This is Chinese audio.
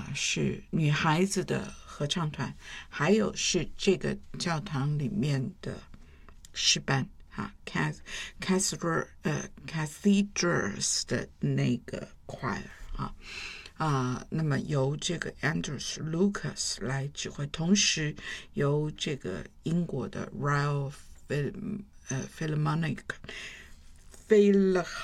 是女孩子的合唱团，还有是这个教堂里面的诗班Cathedrals 的那个 choir 那么由这个 Andrews Lucas 来指挥，同时由这个英国的 Royal Philharmonic